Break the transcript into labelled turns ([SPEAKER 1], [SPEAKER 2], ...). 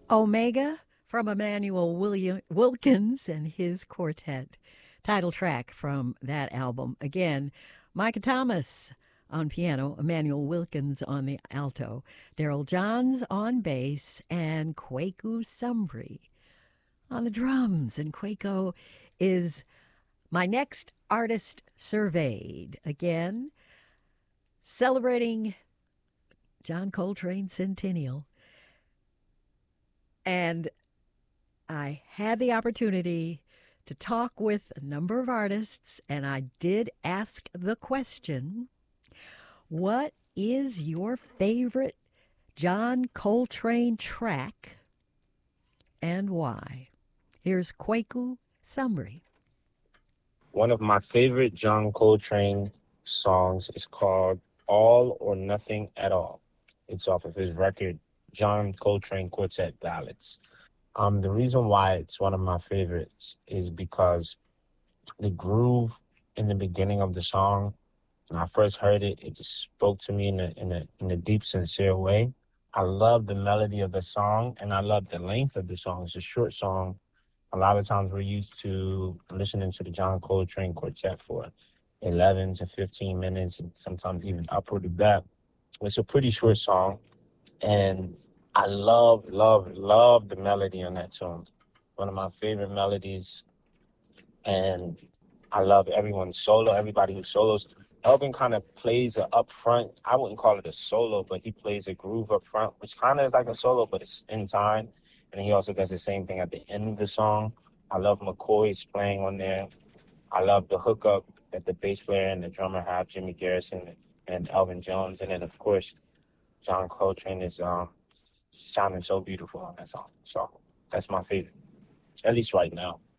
[SPEAKER 1] Omega from Emmanuel Wilkins and his quartet. Title track from that album. Again, Micah Thomas on piano, Emmanuel Wilkins on the alto, Daryl Johns on bass, and Kwaku Sumbry on the drums. And Kwaku is my next artist surveyed. Again, celebrating John Coltrane Centennial. And I had the opportunity to talk with a number of artists, and I did ask the question, what is your favorite John Coltrane track and why? Here's Kwaku Sumbry.
[SPEAKER 2] One of my favorite John Coltrane songs is called All or Nothing at All. It's off of his record, John Coltrane Quartet Ballads. The reason why it's one of my favorites is because the groove in the beginning of the song, when I first heard it, it just spoke to me in a deep, sincere way. I love the melody of the song, and I love the length of the song. It's a short song. A lot of times we're used to listening to the John Coltrane Quartet for 11 to 15 minutes, and sometimes even upward of that. It's a pretty short song, and I love, love, love the melody on that tune. One of my favorite melodies, and I love everyone's solo, everybody who solos. Elvin kind of plays it up front. I wouldn't call it a solo, but he plays a groove up front, which kind of is like a solo, but it's in time. And he also does the same thing at the end of the song. I love McCoy's playing on there. I love the hookup that the bass player and the drummer have, Jimmy Garrison and Elvin Jones. And then, of course, John Coltrane is sounding so beautiful on that song. So that's my favorite, at least right now.